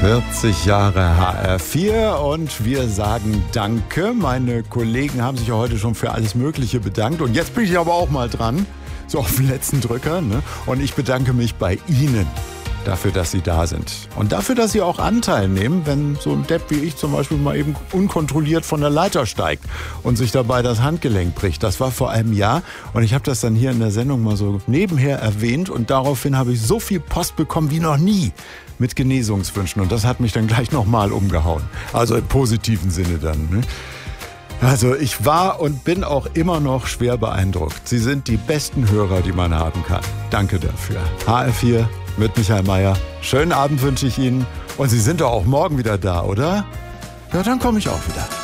40 Jahre HR4 und wir sagen Danke. Meine Kollegen haben sich ja heute schon für alles Mögliche bedankt und jetzt bin ich aber auch mal dran, so auf den letzten Drücker, ne? Und ich bedanke mich bei Ihnen dafür, dass Sie da sind und dafür, dass Sie auch Anteil nehmen, wenn so ein Depp wie ich zum Beispiel mal eben unkontrolliert von der Leiter steigt und sich dabei das Handgelenk bricht. Das war vor einem Jahr und ich habe das dann hier in der Sendung mal so nebenher erwähnt und daraufhin habe ich so viel Post bekommen wie noch nie mit Genesungswünschen und das hat mich dann gleich nochmal umgehauen. Also im positiven Sinne dann, ne? Also ich war und bin auch immer noch schwer beeindruckt. Sie sind die besten Hörer, die man haben kann. Danke dafür. HR4 mit Michael Mayer. Schönen Abend wünsche ich Ihnen. Und Sie sind doch auch morgen wieder da, oder? Ja, dann komme ich auch wieder.